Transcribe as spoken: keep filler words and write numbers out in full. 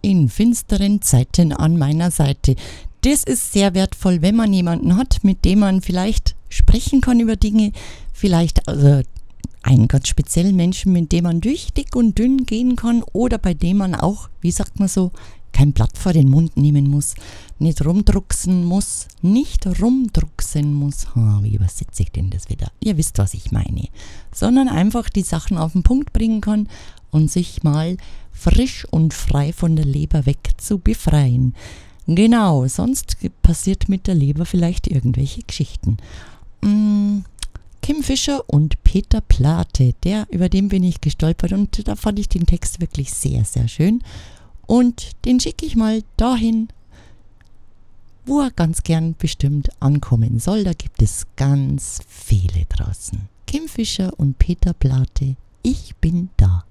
in finsteren Zeiten an meiner Seite. Das ist sehr wertvoll, wenn man jemanden hat, mit dem man vielleicht sprechen kann über Dinge, vielleicht also einen ganz speziellen Menschen, mit dem man durch dick und dünn gehen kann oder bei dem man auch, wie sagt man so, kein Blatt vor den Mund nehmen muss, nicht rumdrucksen muss, nicht rumdrucksen muss. Oh, wie übersetze ich denn das wieder? Ihr wisst, was ich meine. Sondern einfach die Sachen auf den Punkt bringen kann und sich mal frisch und frei von der Leber weg zu befreien. Genau, sonst passiert mit der Leber vielleicht irgendwelche Geschichten. Mm, Kim Fischer und Peter Plate, der, über den bin ich gestolpert und da fand ich den Text wirklich sehr, sehr schön. Und den schicke ich mal dahin, wo er ganz gern bestimmt ankommen soll. Da gibt es ganz viele draußen. Kim Fischer und Peter Plate, ich bin da.